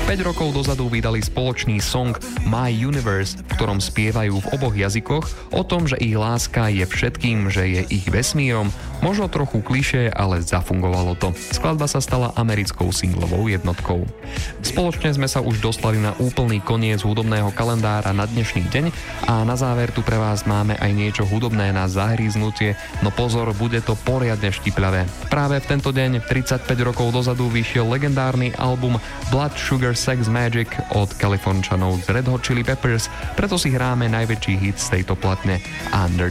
5 rokov dozadu vydali spoločný song My Universe, v ktorom spievajú v oboch jazykoch o tom, že ich láska je všetkým, že je ich vesmírom. Možno trochu klišé, ale zafungovalo to. Skladba sa stala americkou singlovou jednotkou. Spoločne sme sa už dostali na úplný koniec hudobného kalendára na dnešný deň a na záver tu pre vás máme aj niečo hudobné na zahríznutie, no pozor, bude to poriadne štipľavé. Práve v tento deň, 35 rokov dozadu, vyšiel legendárny album Blood Sugar Sex Magic od Kalifornčanov z Red Hot Chili Peppers, preto si hráme najväčší hit z tejto platne Under